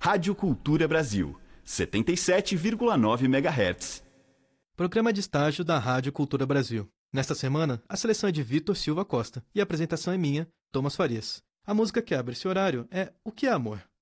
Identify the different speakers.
Speaker 1: Rádio Cultura Brasil, 77,9 MHz.
Speaker 2: Programa de estágio da Rádio Cultura Brasil. Nesta semana, a seleção é de Vitor Silva Costa e a apresentação é minha, Thomas Farias. A música que abre esse horário é O que é Amor?